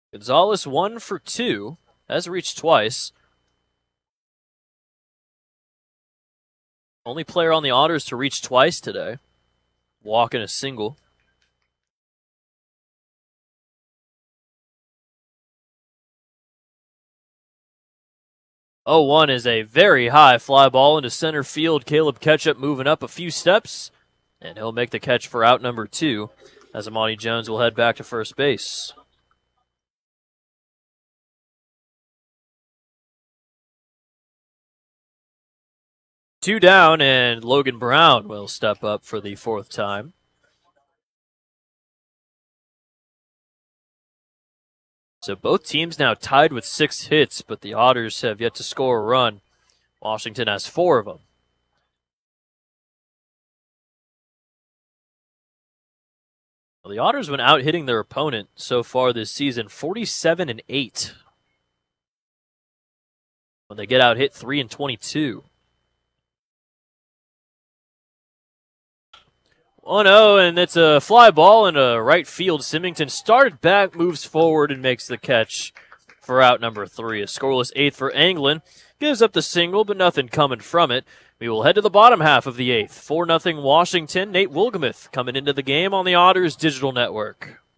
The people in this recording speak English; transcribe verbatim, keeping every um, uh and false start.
Gonzalez one for two. Has reached twice. Only player on the Otters to reach twice today. Walking a single. oh one is a very high fly ball into center field. Caleb Ketchup moving up a few steps, and he'll make the catch for out number two as Amani Jones will head back to first base. Two down, and Logan Brown will step up for the fourth time. So both teams now tied with six hits, but the Otters have yet to score a run. Washington has four of them. Well, the Otters went out hitting their opponent so far this season, forty-seven and eight. When they get out hit three and twenty-two. one oh, and it's a fly ball in a right field. Symington started back, moves forward, and makes the catch for out number three. A scoreless eighth for Anglin. Gives up the single, but nothing coming from it. We will head to the bottom half of the eighth. four nothing Washington. Nate Wilgemuth coming into the game on the Otters Digital Network.